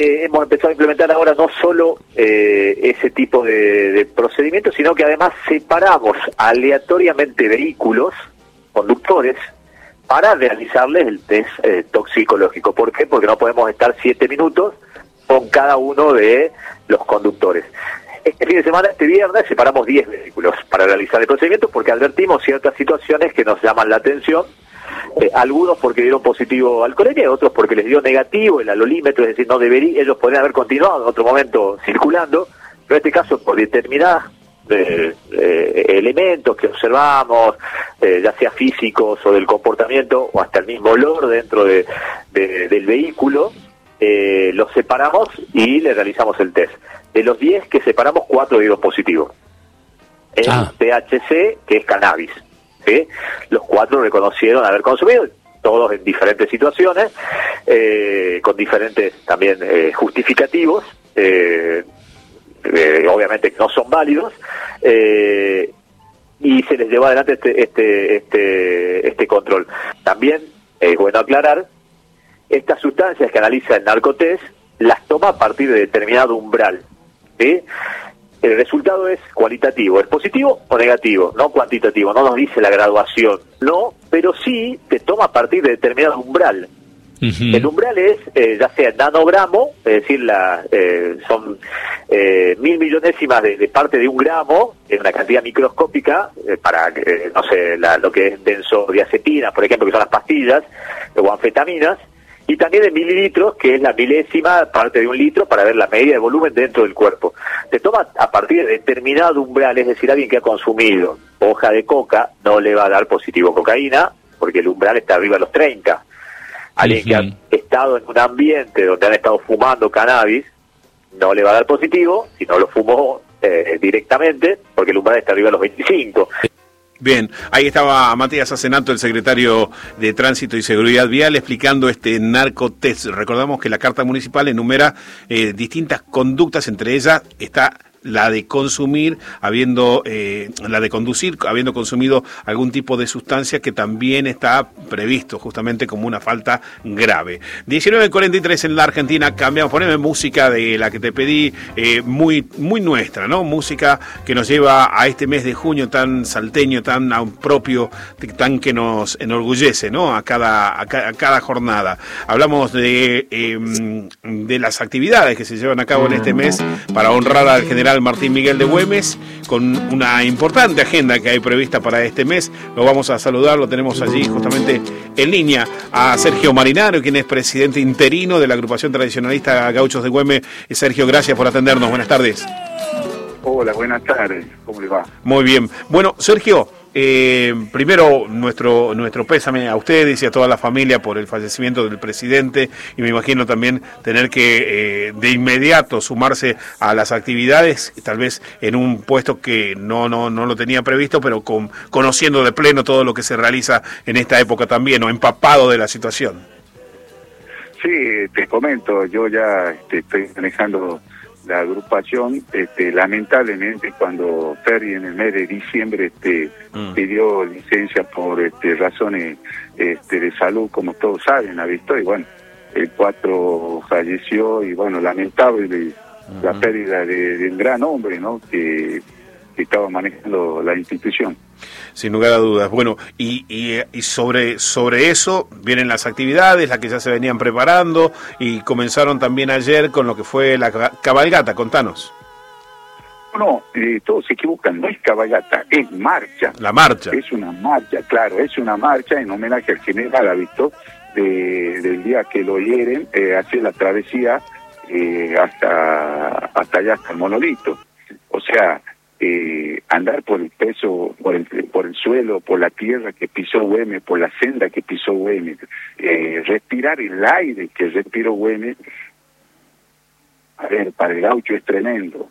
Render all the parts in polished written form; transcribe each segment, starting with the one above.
Hemos empezado a implementar ahora no solo ese tipo de procedimientos, sino que además separamos aleatoriamente vehículos, conductores, para realizarles el test toxicológico. ¿Por qué? Porque no podemos estar 7 minutos con cada uno de los conductores. Este fin de semana, este viernes, separamos 10 vehículos para realizar el procedimiento porque advertimos ciertas situaciones que nos llaman la atención. Algunos porque dieron positivo alcoholemia y otros porque les dio negativo el alolímetro, es decir, no debería, ellos podrían haber continuado en otro momento circulando, pero en este caso por determinadas elementos que observamos, ya sea físicos o del comportamiento o hasta el mismo olor dentro del vehículo, los separamos y le realizamos el test. De los 10 que separamos, 4 dieron positivo. El THC, que es cannabis. ¿Sí? Los 4 reconocieron haber consumido, todos en diferentes situaciones, con diferentes también justificativos, obviamente que no son válidos, y se les llevó adelante este control. También es bueno aclarar, estas sustancias que analiza el narcotest las toma a partir de determinado umbral, ¿sí? El resultado es cualitativo, ¿es positivo o negativo? No cuantitativo, no nos dice la graduación, no, pero sí te toma a partir de determinado umbral. El umbral es, ya sea nanogramo, es decir, son 1000 millonésimas de parte de un gramo, es una cantidad microscópica, para, no sé, lo que es benzodiazepina, por ejemplo, que son las pastillas, o anfetaminas, y también de mililitros, que es la milésima parte de un litro, para ver la medida de volumen dentro del cuerpo. Se toma a partir de determinado umbral, es decir, alguien que ha consumido hoja de coca no le va a dar positivo cocaína, porque el umbral está arriba de los 30. Alguien que ha estado en un ambiente donde han estado fumando cannabis no le va a dar positivo, si no lo fumó directamente, porque el umbral está arriba de los 25. Bien, ahí estaba Matías Acenato, el secretario de Tránsito y Seguridad Vial, explicando este narcotest. Recordamos que la Carta Municipal enumera distintas conductas, entre ellas está la de consumir, la de conducir, habiendo consumido algún tipo de sustancia que también está previsto justamente como una falta grave. 19:43 en la Argentina, cambiamos, poneme música de la que te pedí, muy nuestra, ¿no? Música que nos lleva a este mes de junio tan salteño, tan propio, tan que nos enorgullece, ¿no? A cada jornada. Hablamos de las actividades que se llevan a cabo en este mes para honrar al general Martín Miguel de Güemes, con una importante agenda que hay prevista para este mes. Lo vamos a saludar, lo tenemos allí justamente en línea a Sergio Marinaro, quien es presidente interino de la agrupación tradicionalista Gauchos de Güemes. Sergio, gracias por atendernos, buenas tardes. Hola, buenas tardes, ¿cómo le va? Muy bien. Bueno, Sergio, primero nuestro pésame a ustedes y a toda la familia por el fallecimiento del presidente, y me imagino también tener que de inmediato sumarse a las actividades, tal vez en un puesto que no lo tenía previsto, pero conociendo de pleno todo lo que se realiza en esta época también, o empapado de la situación. Sí, te comento, yo ya estoy manejando la agrupación. Lamentablemente cuando Ferri en el mes de diciembre pidió licencia por razones de salud, como todos saben, ha visto, y bueno, el 4 falleció, y bueno, lamentable la pérdida de un gran hombre, ¿no? que estaba manejando la institución. Sin lugar a dudas. Bueno, y sobre eso vienen las actividades, las que ya se venían preparando, y comenzaron también ayer con lo que fue la cabalgata. Contanos. No, todos se equivocan, no es cabalgata, es marcha. La marcha. Es una marcha, claro, es una marcha en homenaje al general, ¿ha visto? Del día que lo hieren, hace la travesía hasta allá, hasta el monolito. O sea, andar por el peso, por el suelo, por la tierra que pisó Güemes, por la senda que pisó Güemes, respirar el aire que respiró Güemes, a ver, para el gaucho es tremendo.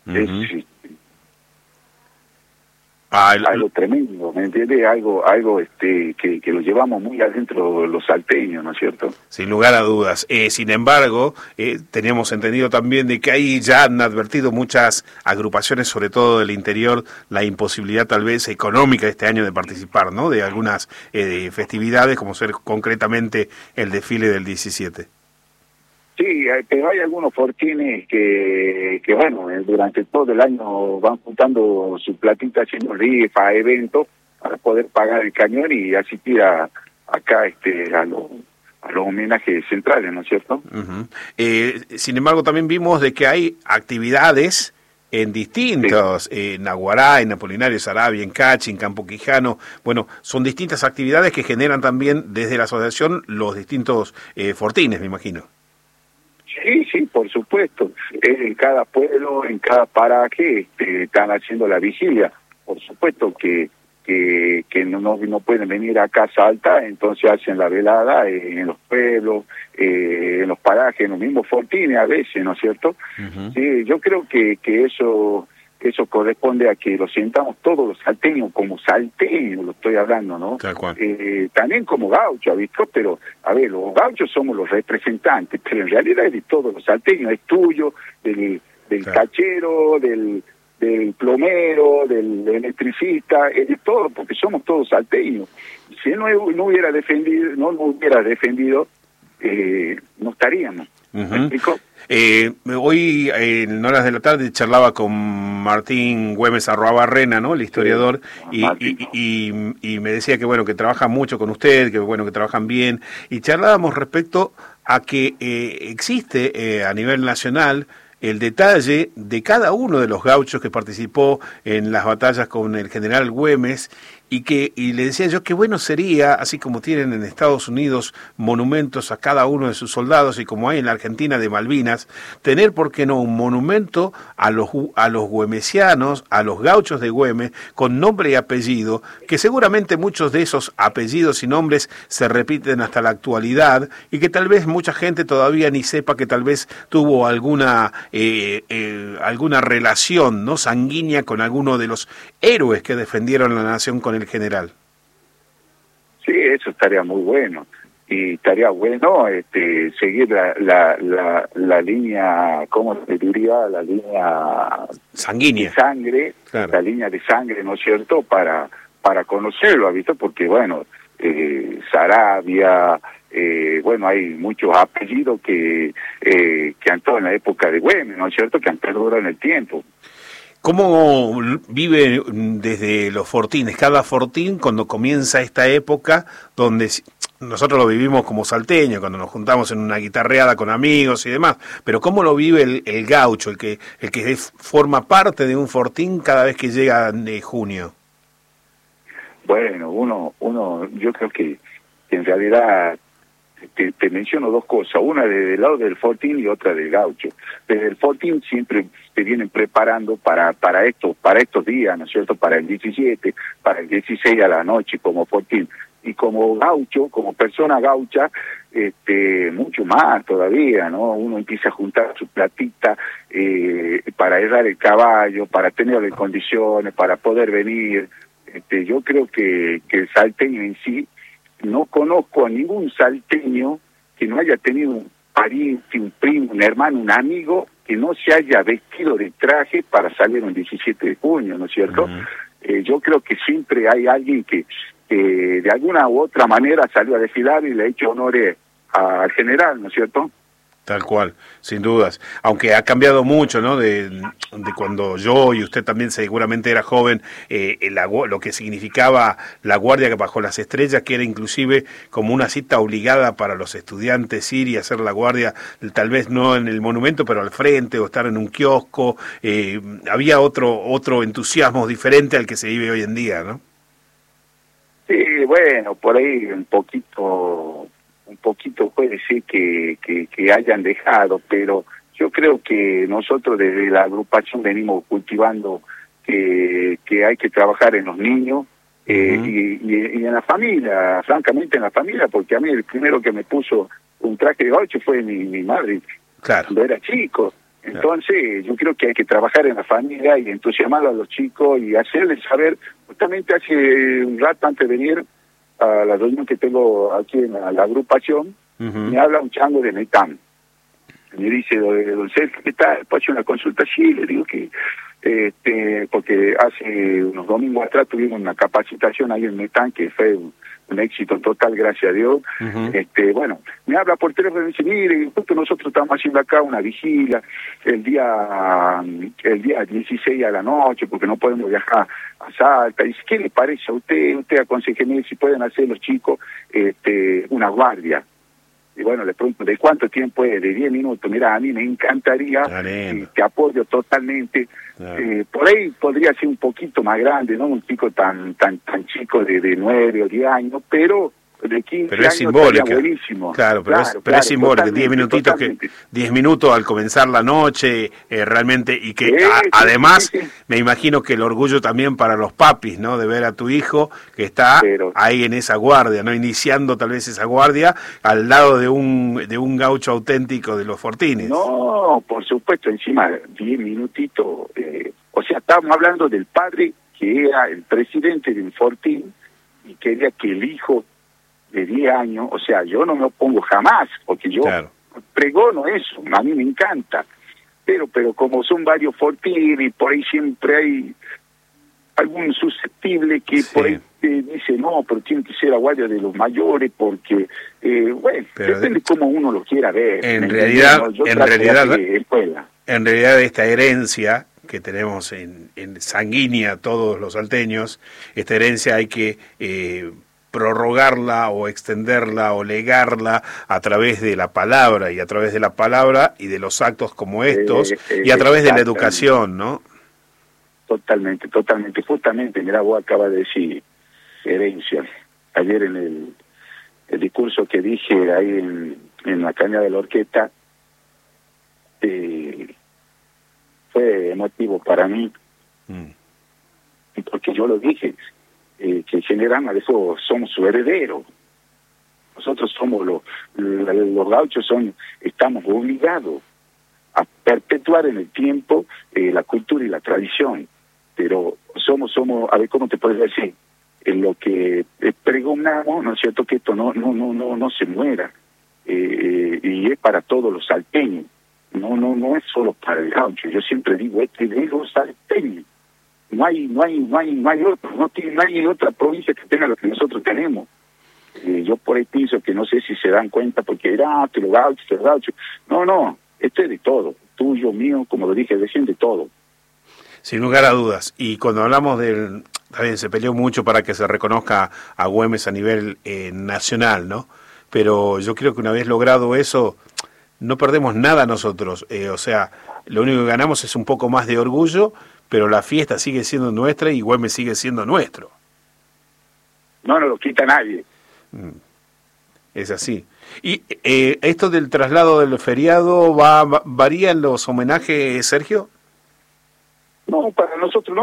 Algo tremendo, ¿me entiendes? Algo que lo llevamos muy adentro los salteños, ¿no es cierto? Sin lugar a dudas. Sin embargo, teníamos entendido también de que ahí ya han advertido muchas agrupaciones, sobre todo del interior, la imposibilidad tal vez económica este año de participar, ¿no? De algunas festividades, como ser concretamente el desfile del 17. Sí, pero hay algunos fortines que bueno, durante todo el año van juntando su platita haciendo rifas, eventos, para poder pagar el cañón y asistir acá a los homenajes centrales, ¿no es cierto? Sin embargo, también vimos de que hay actividades en distintos, en Aguará, en Apolinario Saravia, en Cachi, en Campo Quijano. Bueno, son distintas actividades que generan también desde la asociación los distintos fortines, me imagino. Sí, por supuesto. En cada pueblo, en cada paraje, están haciendo la vigilia. Por supuesto que no pueden venir acá a Salta, entonces hacen la velada en los pueblos, en los parajes, en los mismos fortines a veces, ¿no es cierto? Sí, yo creo que eso corresponde a que lo sientamos todos los salteños, como salteños lo estoy hablando, ¿no? Tal cual. También como gauchos, ¿viste? Pero, a ver, los gauchos somos los representantes, pero en realidad es de todos los salteños, es tuyo, del claro. Cachero, del plomero, del electricista, es de todo, porque somos todos salteños. Si él no hubiera defendido, no estaríamos. ¿Me explico? Hoy en horas de la tarde charlaba con Martín Güemes Arruabarrena, ¿no? El historiador, y me decía que bueno, que trabaja mucho con usted, que bueno, que trabajan bien, y charlábamos respecto a que existe a nivel nacional el detalle de cada uno de los gauchos que participó en las batallas con el general Güemes, y le decía yo que bueno sería, así como tienen en Estados Unidos monumentos a cada uno de sus soldados y como hay en la Argentina de Malvinas, tener, ¿por qué no?, un monumento a los güemesianos, a los gauchos de Güemes, con nombre y apellido, que seguramente muchos de esos apellidos y nombres se repiten hasta la actualidad, y que tal vez mucha gente todavía ni sepa que tal vez tuvo alguna relación, ¿no?, sanguínea con alguno de los héroes que defendieron la nación con el general. Sí, eso estaría muy bueno. Y estaría bueno seguir la línea, ¿cómo se diría? La línea sanguínea. De sangre, claro. La línea de sangre, ¿no es cierto? Para conocerlo, ¿ha visto? Porque, bueno, Saravia, bueno, hay muchos apellidos que han estado en la época de Güemes, ¿no es cierto? Que han perdurado en el tiempo. ¿Cómo vive desde los fortines? Cada fortín, cuando comienza esta época, donde nosotros lo vivimos como salteños, cuando nos juntamos en una guitarreada con amigos y demás, pero ¿cómo lo vive el gaucho, el que forma parte de un fortín cada vez que llega junio? Bueno, uno yo creo que en realidad te menciono dos cosas, una desde el lado del fortín y otra del gaucho. Desde el fortín siempre te vienen preparando para estos días, ¿no es cierto? Para el 17, para el 16 a la noche como fortín. Y como gaucho, como persona gaucha, mucho más todavía, ¿no? Uno empieza a juntar su platita para herrar el caballo, para tenerlo en condiciones, para poder venir. Yo creo que el salteño en sí, no conozco a ningún salteño que no haya tenido un pariente, un primo, un hermano, un amigo que no se haya vestido de traje para salir un 17 de junio, ¿no es cierto? Yo creo que siempre hay alguien que de alguna u otra manera salió a desfilar y le ha hecho honores al general, ¿no es cierto? Tal cual, sin dudas. Aunque ha cambiado mucho, ¿no? De cuando yo y usted también seguramente era joven, lo que significaba la guardia bajo las estrellas, que era inclusive como una cita obligada para los estudiantes ir y hacer la guardia, tal vez no en el monumento, pero al frente o estar en un kiosco. Había otro entusiasmo diferente al que se vive hoy en día, ¿no? Sí, bueno, por ahí un poquito puede ser que hayan dejado, pero yo creo que nosotros desde la agrupación venimos cultivando que hay que trabajar en los niños y en la familia, francamente en la familia, porque a mí el primero que me puso un traje de gaucho fue mi madre, claro, cuando era chico. Entonces yo creo que hay que trabajar en la familia y entusiasmar a los chicos y hacerles saber. Justamente hace un rato antes de venir a la reunión que tengo aquí en la agrupación, me habla un chango de Metán. Me dice, don Sergio, ¿qué tal? ¿Puedo hacer una consulta? Sí, le digo que, porque hace unos domingos atrás tuvimos una capacitación ahí en Metán que fue un éxito total, gracias a Dios. Bueno, me habla por teléfono y me dice, mire, justo nosotros estamos haciendo acá una vigilia el día 16 a la noche, porque no podemos viajar a Salta. Y dice, ¿qué le parece a usted? Usted aconsejeme si pueden hacer los chicos una guardia. Y bueno, le pregunto, ¿de cuánto tiempo es? De 10 minutos. Mira, a mí me encantaría, te apoyo totalmente. Por ahí podría ser un poquito más grande, no un chico tan chico de 9 o 10 años, pero de 15 pero años es simbólica. Buenísimo. Claro, pero es simbólico, 10 minutitos, 10 minutos al comenzar la noche, realmente, y que además me imagino que el orgullo también para los papis, ¿no? De ver a tu hijo que está ahí en esa guardia, ¿no? Iniciando tal vez esa guardia al lado de un gaucho auténtico de los Fortines. No, por supuesto, encima 10 minutitos, o sea, estábamos hablando del padre que era el presidente del Fortín y quería que el hijo de 10 años, o sea, yo no me opongo jamás, porque yo pregono eso, a mí me encanta, pero como son varios Fortines, por ahí siempre hay algún susceptible que por ahí dice, no, pero tiene que ser la guardia de los mayores, porque, bueno, pero depende cómo uno lo quiera ver. En realidad esta herencia que tenemos en sanguínea todos los salteños, esta herencia hay que prorrogarla o extenderla o legarla a través de la palabra y a través de la palabra y de los actos como estos y a través de la educación, ¿no? Totalmente. Justamente, mira, vos acabas de decir herencia. Ayer en el discurso que dije ahí en la caña de la Orquesta, fue emotivo para mí, porque yo lo dije, que en general a eso somos su heredero. Nosotros somos los gauchos, estamos obligados a perpetuar en el tiempo la cultura y la tradición, pero somos, a ver, ¿cómo te puedes decir? En lo que pregonamos, ¿no es cierto?, que esto no se muera, y es para todos los salteños, no es solo para el gaucho. Yo siempre digo, de los salteños, no hay otra provincia que tenga lo que nosotros tenemos. Yo por ahí pienso que no sé si se dan cuenta, porque que los gauchos, no, esto es de todo, tuyo, mío, como lo dije recién, de todo. Sin lugar a dudas. Y cuando hablamos también se peleó mucho para que se reconozca a Güemes a nivel nacional, ¿no? Pero yo creo que una vez logrado eso, no perdemos nada nosotros. O sea, lo único que ganamos es un poco más de orgullo, pero la fiesta sigue siendo nuestra y Güemes sigue siendo nuestro. No nos lo quita nadie. Es así. ¿Y esto del traslado del feriado varían los homenajes, Sergio? No, para nosotros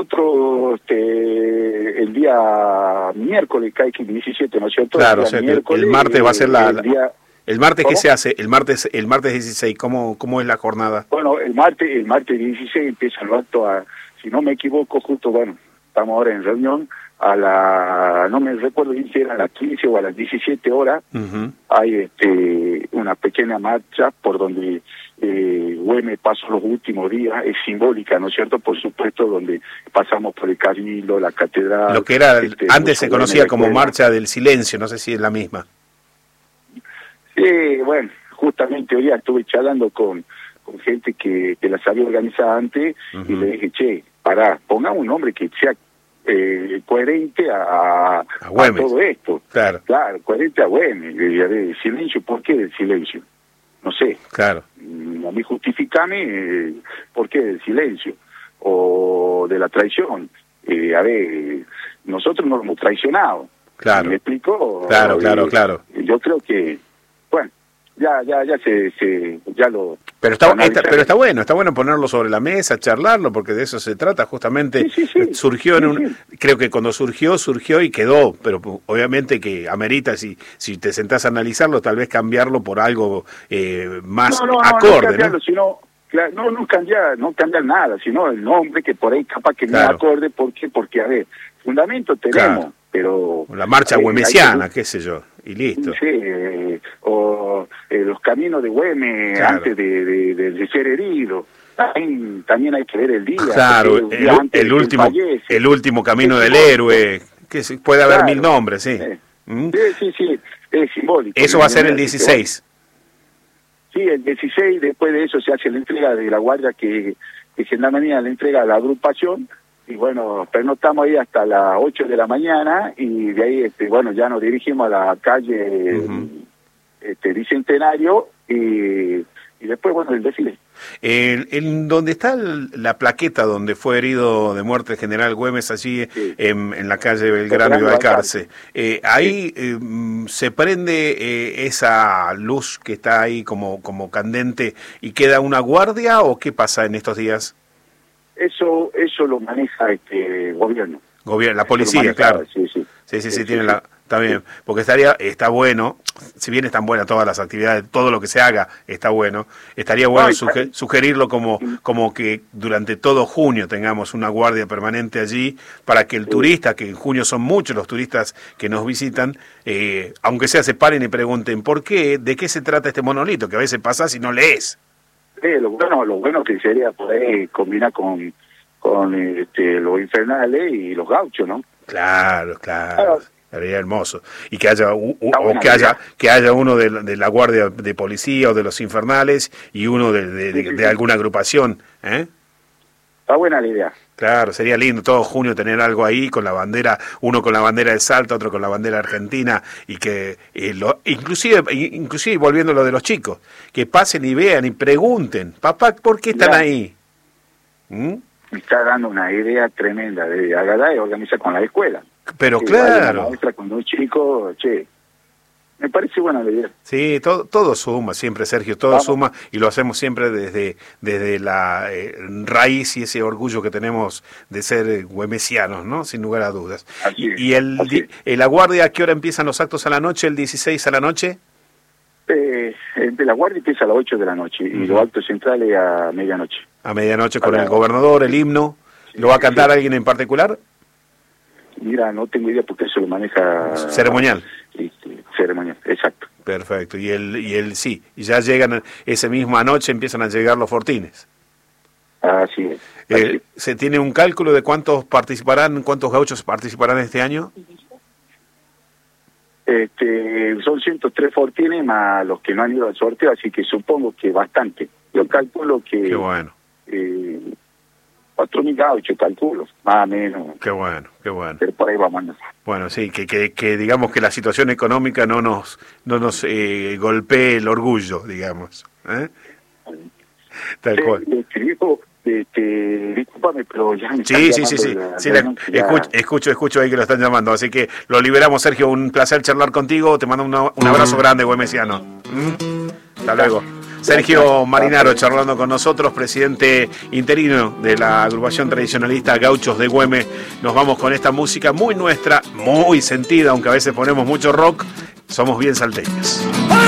el día miércoles cae 17, ¿no es cierto? Claro, el martes va a ser el martes, ¿qué se hace? El martes 16, ¿cómo es la jornada? Bueno, el martes 16 empieza el acto, si no me equivoco, justo, bueno, estamos ahora en reunión, no me recuerdo bien si era a las 15 o a las 17 horas, hay una pequeña marcha por donde Güemes pasó los últimos días, es simbólica, ¿no es cierto? Por supuesto, donde pasamos por el Cabildo, la catedral. Lo que era, antes se conocía como Marcha del Silencio, no sé si es la misma. Sí, bueno, justamente hoy día estuve charlando con gente que la sabía organizar antes, y le dije, pongamos un nombre que sea coherente a todo esto. Claro, coherente a Güemes. Silencio, ¿por qué del silencio? No sé. Claro. A mí justificame por qué del silencio o de la traición. Nosotros nos hemos traicionado. Claro. ¿Me explico? Claro. Yo creo que, bueno, ya lo... Pero está bueno ponerlo sobre la mesa, charlarlo, porque de eso se trata justamente. Sí. Surgió creo que cuando surgió y quedó, pero obviamente que amerita, si te sentás a analizarlo, tal vez cambiarlo por algo más acorde, ¿no? No cambiar nada, sino el nombre, que por ahí capaz que no acorde. ¿Por qué? Porque, fundamento tenemos, pero... La marcha güemesiana, qué sé yo, y listo. Sí, o los caminos de Güemes antes de ser herido. También hay que ver el día. Claro, el último camino del héroe, que puede haber 1000 nombres, sí. ¿Mm? Sí, es simbólico. Eso va a ser el 16. Sí, el 16, después de eso se hace la entrega de la guardia que Gendarmería le entrega a la agrupación, y bueno, pernoctamos ahí hasta las 8 de la mañana, y de ahí, bueno, ya nos dirigimos a la calle Bicentenario, y después, bueno, el desfile. En donde está la plaqueta donde fue herido de muerte el general Güemes, allí sí. en la calle Belgrano y Balcarce, ahí se prende esa luz que está ahí como candente y queda una guardia, ¿o qué pasa en estos días? Eso lo maneja gobierno. La policía, claro. Sí, tiene la... Está bien, porque está bueno, si bien están buenas todas las actividades, todo lo que se haga está bueno, estaría bueno sugerirlo como que durante todo junio tengamos una guardia permanente allí, para que el turista, que en junio son muchos los turistas que nos visitan, aunque sea se paren y pregunten, ¿por qué? ¿De qué se trata este monolito? Que a veces pasas y no lees. Lo bueno que sería poder combinar con los infernales y los gauchos, ¿no? Claro. Sería hermoso. Y que haya que haya uno de la guardia de policía o de los infernales y uno de alguna agrupación. Está buena la idea. Claro, sería lindo todo junio tener algo ahí con la bandera, uno con la bandera de Salta, otro con la bandera argentina, y que inclusive volviendo a lo de los chicos, que pasen y vean y pregunten, papá, ¿por qué están ahí? Me está dando una idea tremenda de agarrar y organizar con la escuela. Pero claro. Maestra con un chico, me parece buena la idea. Sí, todo suma siempre, Sergio, todo suma, y lo hacemos siempre desde la raíz y ese orgullo que tenemos de ser güemesianos, ¿no? Sin lugar a dudas. ¿La guardia a qué hora empiezan los actos a la noche, el 16 a la noche? La guardia empieza a las 8 de la noche, y los actos centrales a medianoche. A medianoche con el gobernador, el himno. ¿Lo va a cantar alguien en particular? Mira, no tengo idea porque eso lo maneja... Ceremonial. Ceremonial, exacto. Perfecto. Y ya llegan, esa misma noche empiezan a llegar los fortines. Así es. ¿Se tiene un cálculo de cuántos gauchos participarán este año? Son 103 fortines más los que no han ido al sorteo, así que supongo que bastante. Yo calculo que... Qué bueno. 4.000 gauchos, calculo, más o menos. Qué bueno. Pero por ahí vamos. Bueno, sí, que digamos que la situación económica no nos golpee el orgullo, digamos. Tal cual. Discúlpame, pero ya me Sí. Escucho ahí que lo están llamando, así que lo liberamos, Sergio. Un placer charlar contigo. Te mando un abrazo grande, güemesiano. Hasta luego. Sergio Marinaro charlando con nosotros, presidente interino de la agrupación tradicionalista Gauchos de Güemes. Nos vamos con esta música muy nuestra, muy sentida, aunque a veces ponemos mucho rock. Somos bien salteños.